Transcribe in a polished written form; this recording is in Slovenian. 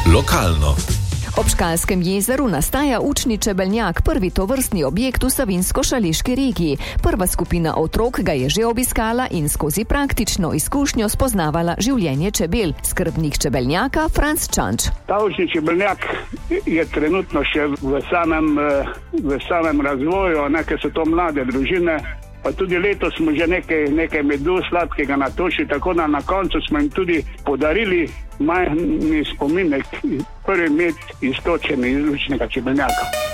lokalno. Ob Škalskem jezeru nastaja učni čebeljak, prvi tovrstni objekt v Savinjsko-Šaleški regiji. Prva skupina otrok ga je že obiskala in skozi praktično izkušnjo spoznavala življenje čebel. Skrbnik čebeljaka Franc Čanč. Ta učni čebeljak je trenutno še v samem razvoju, ker so to mlade družine. Pa tudi letos smo že nekaj medu sladkega natočili, tako da na koncu smo jim tudi podarili majhni spominek, prvi med iztočen iz učnega čebeljaka.